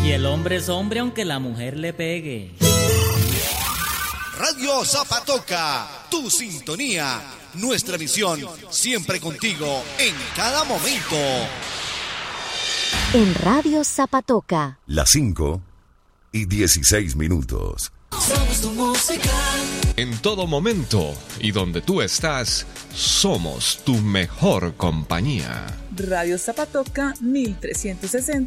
Y el hombre es hombre aunque la mujer le pegue. Radio Zapatoca, tu sintonía, nuestra misión, siempre contigo, en cada momento. En Radio Zapatoca. Las 5:16. Somos tu música. En todo momento y donde tú estás, somos tu mejor compañía. Radio Zapatoca 1360